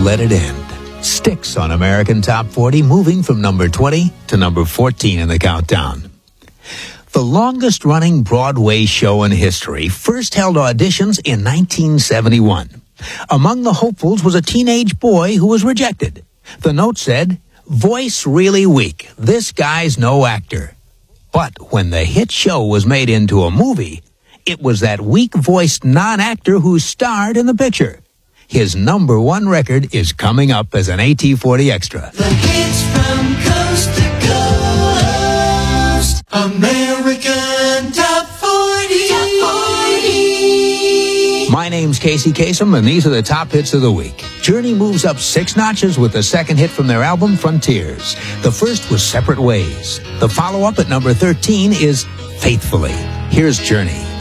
Let It End. Styx on American Top 40, moving from number 20 to number 14 in the countdown. The longest-running Broadway show in history first held auditions in 1971. Among the hopefuls was a teenage boy who was rejected. The note said, "Voice really weak. This guy's no actor." But when the hit show was made into a movie, it was that weak-voiced non-actor who starred in the picture. His number one record is coming up as an AT40 extra. The hits from coast to coast. American Top 40. Top 40. My name's Casey Kasem, and these are the top hits of the week. Journey moves up 6 notches with the second hit from their album, Frontiers. The first was Separate Ways. The follow-up at number 13 is Faithfully. Here's Journey.